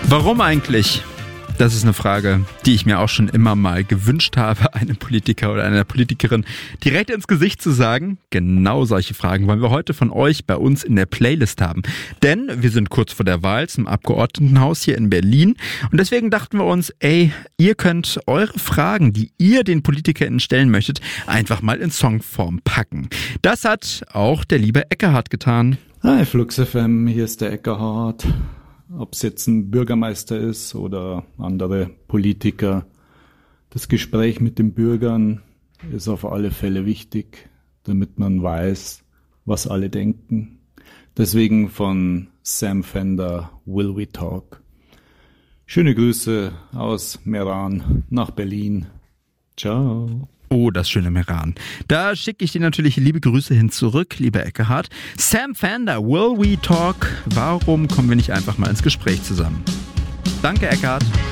Warum eigentlich? Das ist eine Frage, die ich mir auch schon immer mal gewünscht habe, einem Politiker oder einer Politikerin direkt ins Gesicht zu sagen. Genau solche Fragen wollen wir heute von euch bei uns in der Playlist haben. Denn wir sind kurz vor der Wahl zum Abgeordnetenhaus hier in Berlin. Und deswegen dachten wir uns, ihr könnt eure Fragen, die ihr den PolitikerInnen stellen möchtet, einfach mal in Songform packen. Das hat auch der liebe Eckehard getan. Hi Flux FM, hier ist der Eckehard. Ob es jetzt ein Bürgermeister ist oder andere Politiker. Das Gespräch mit den Bürgern ist auf alle Fälle wichtig, damit man weiß, was alle denken. Deswegen von Sam Fender, Will We Talk. Schöne Grüße aus Meran nach Berlin. Ciao. Oh, das schöne Meran. Da schicke ich dir natürlich liebe Grüße hin zurück, lieber Eckehard. Sam Fender, Will We Talk? Warum kommen wir nicht einfach mal ins Gespräch zusammen? Danke, Eckehard.